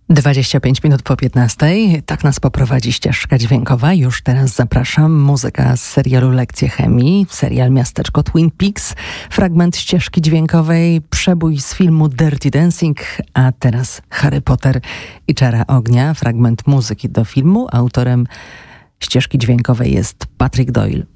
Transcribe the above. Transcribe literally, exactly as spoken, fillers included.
dwadzieścia pięć minut po piętnastej. Tak nas poprowadzi ścieżka dźwiękowa. Już teraz zapraszam. Muzyka z serialu Lekcje Chemii, serial Miasteczko Twin Peaks, fragment ścieżki dźwiękowej, przebój z filmu Dirty Dancing, a teraz Harry Potter i Czara Ognia, fragment muzyki do filmu. Autorem ścieżki dźwiękowej jest Patrick Doyle.